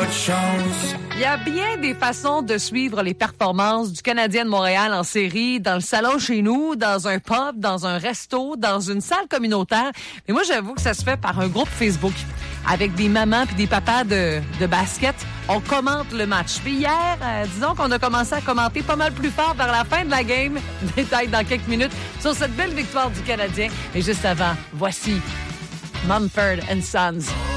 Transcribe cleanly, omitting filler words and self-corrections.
Il y a bien des façons de suivre les performances du Canadien de Montréal en série, dans le salon chez nous, dans un pub, dans un resto, dans une salle communautaire. Mais moi, j'avoue que ça se fait par un groupe Facebook avec des mamans puis des papas de basket. On commente le match. Puis hier, disons qu'on a commencé à commenter pas mal plus fort vers la fin de la game. Détail dans quelques minutes sur cette belle victoire du Canadien. Et juste avant, voici Mumford & Sons.